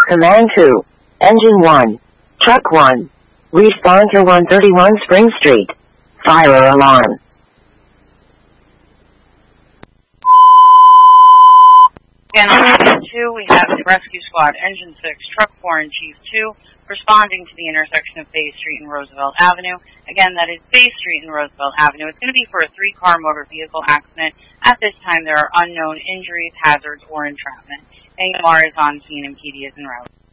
Command 2. Engine 1. Truck 1. Respond to 131 Spring Street. Fire alarm. Again, on Engine 2, we have the Rescue Squad, Engine 6, Truck 4, and Chief 2, responding to the intersection of Bay Street and Roosevelt Avenue. Again, that is Bay Street and Roosevelt Avenue. It's going to be for a 3-car motor vehicle accident. At this time, there are unknown injuries, hazards, or entrapment. AMR is on scene and PD is en route.